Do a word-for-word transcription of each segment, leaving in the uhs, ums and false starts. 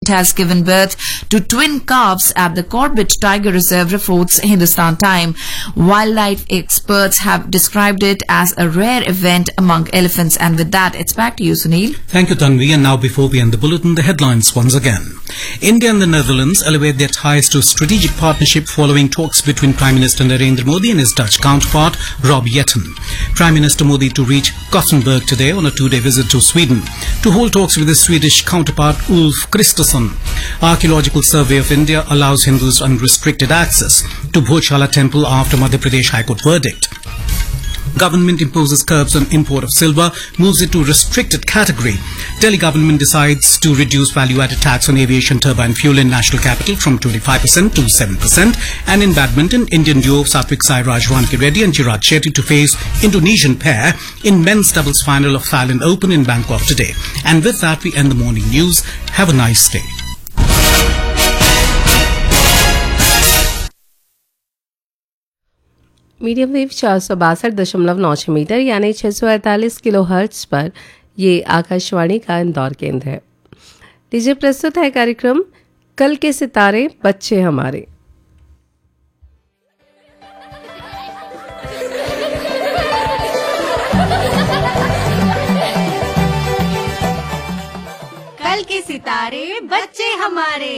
It has given birth to twin calves at the Corbett Tiger Reserve, reports Hindustan Time. Wildlife experts have described it as a rare event among elephants. And with that, it's back to you, Sunil. Thank you, Tanvi. And now, before we end the bulletin, the headlines once again. India and the Netherlands elevate their ties to strategic partnership following talks between Prime Minister Narendra Modi and his Dutch counterpart, Rob Jetten. Prime Minister Modi to reach Gothenburg today on a two-day visit to Sweden to hold talks with his Swedish counterpart, Ulf Kristersson. Archaeological Survey of India allows Hindus unrestricted access to Bhojala Temple after Madhya Pradesh High Court verdict. Government imposes curbs on import of silver, moves it to restricted category. Delhi government decides to reduce value-added tax on aviation turbine fuel in national capital from twenty-five percent to seven percent. And in badminton, Indian duo Satvik Sairaj Rankireddy and Chirag Shetty to face Indonesian pair in men's doubles final of Fallon Open in Bangkok today. And with that, we end the morning news. Have a nice day. Medium wave चार सौ बासठ दशमलव नौ छह metre यानी छः सौ अड़तालीस kilo hertz पर ये आकाशवाणी का इंदौर केंद्र है। लीजिए प्रस्तुत है कार्यक्रम कल के सितारे बच्चे हमारे। कल के सितारे बच्चे हमारे।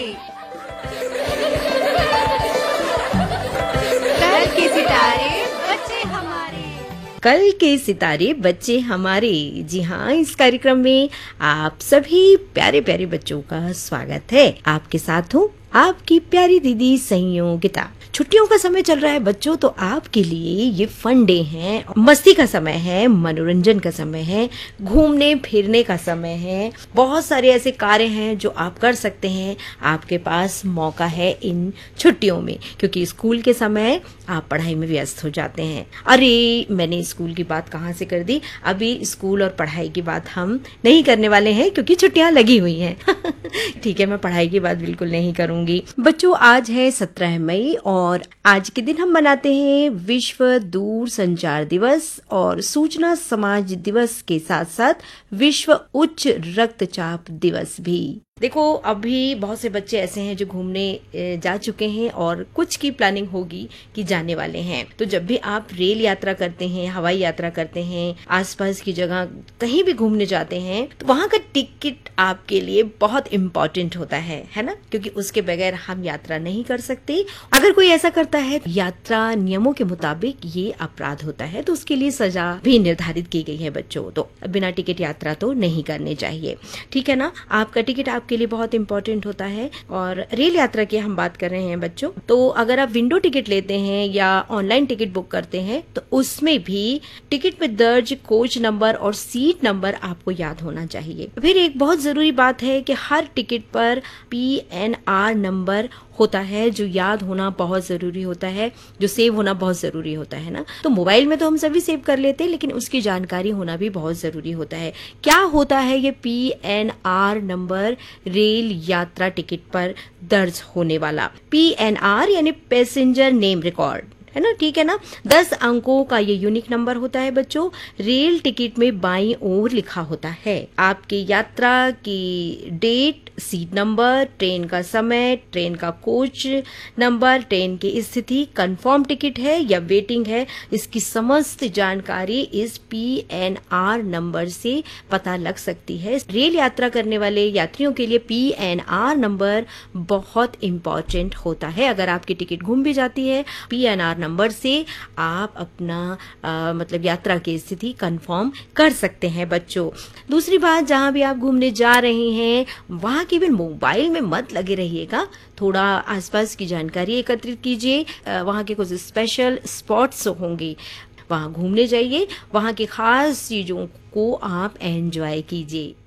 कल के सितारे बच्चे हमारे। कल के सितारे बच्चे हमारे। जी हाँ, इस कार्यक्रम में आप सभी प्यारे प्यारे बच्चों का स्वागत है। आपके साथ हूँ आपकी प्यारी दीदी संयोगिता। छुट्टियों का समय चल रहा है बच्चों, तो आपके लिए ये फन डे है, मस्ती का समय है, मनोरंजन का समय है, घूमने फिरने का समय है। बहुत सारे ऐसे कार्य हैं जो आप कर सकते हैं। आपके पास मौका है इन छुट्टियों में, क्योंकि स्कूल के समय आप पढ़ाई में व्यस्त हो जाते हैं। अरे, मैंने स्कूल की बात कहाँ से कर दी। अभी स्कूल और पढ़ाई की बात हम नहीं करने वाले हैं, क्योंकि छुट्टियां लगी हुई हैं। ठीक है, मैं पढ़ाई की बात बिल्कुल नहीं करूंगी। बच्चों, आज है सत्रह मई और आज के दिन हम मनाते हैं विश्व दूर संचार दिवस और सूचना समाज दिवस के साथ साथ विश्व उच्च रक्तचाप दिवस भी। देखो, अभी बहुत से बच्चे ऐसे हैं जो घूमने जा चुके हैं और कुछ की प्लानिंग होगी कि जाने वाले हैं। तो जब भी आप रेल यात्रा करते हैं, हवाई यात्रा करते हैं, आसपास की जगह कहीं भी घूमने जाते हैं, तो वहां का टिकट आपके लिए बहुत इम्पोर्टेंट होता है, है ना? क्योंकि उसके बगैर हम यात्रा नहीं कर सकते। अगर कोई ऐसा करता है, यात्रा नियमों के मुताबिक ये अपराध होता है, तो उसके लिए सजा भी निर्धारित की गई है बच्चों। तो बिना टिकट यात्रा तो नहीं करनी चाहिए, ठीक है ना? आपका टिकट आप के लिए बहुत इंपॉर्टेंट होता है। और रेल यात्रा की हम बात कर रहे हैं बच्चों, तो अगर आप विंडो टिकट लेते हैं या ऑनलाइन टिकट बुक करते हैं, तो उसमें भी टिकट में दर्ज कोच नंबर और सीट नंबर आपको याद होना चाहिए। फिर एक बहुत जरूरी बात है कि हर टिकट पर पी एन आर नंबर होता है, जो याद होना बहुत जरूरी होता है, जो सेव होना बहुत जरूरी होता है ना। तो मोबाइल में तो हम सभी सेव कर लेते हैं, लेकिन उसकी जानकारी होना भी बहुत जरूरी होता है। क्या होता है ये P N R number? Rail यात्रा टिकट पर दर्ज होने वाला पी एन आर यानी पैसेंजर नेम रिकॉर्ड, है ना? ठीक है ना? दस अंकों का ये यूनिक नंबर होता है बच्चों। रेल टिकट में बाईं ओर लिखा होता है आपकी यात्रा की डेट, सीट नंबर, ट्रेन का समय, ट्रेन का कोच नंबर, ट्रेन की स्थिति, कंफर्म टिकट है या वेटिंग है, इसकी समस्त जानकारी इस पी एन आर नंबर से पता लग सकती है। रेल यात्रा करने वाले यात्रियों के लिए पी एन आर नंबर बहुत इंपॉर्टेंट होता है। अगर आपकी टिकट गुम भी जाती है, पी एन आर नंबर से आप अपना आ, मतलब यात्रा की स्थिति कंफर्म कर सकते हैं बच्चों। दूसरी बात, जहां भी आप घूमने जा रहे हैं वहां केवल मोबाइल में मत लगे रहिएगा, थोड़ा आसपास की जानकारी एकत्रित कीजिए। वहां के कुछ स्पेशल स्पॉट्स होंगे, वहां घूमने जाइए, वहां की खास चीजों को आप एंजॉय कीजिए।